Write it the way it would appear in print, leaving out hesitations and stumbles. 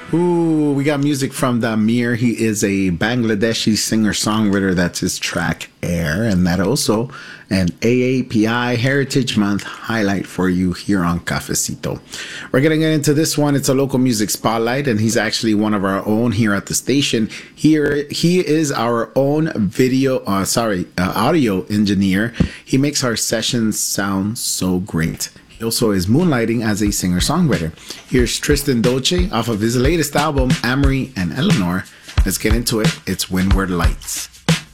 Ooh, we got music from Damir. He is a Bangladeshi singer-songwriter. That's his track Air. And that also an AAPI Heritage Month highlight for you here on Cafecito. We're going to get into this one. It's a local music spotlight, and he's actually one of our own here at the station. Here, he is our own audio engineer. He makes our sessions sound so great. He also is moonlighting as a singer-songwriter. Here's Tristan Dolce off of his latest album, Amory and Eleanor. Let's get into it. It's Windward Lights.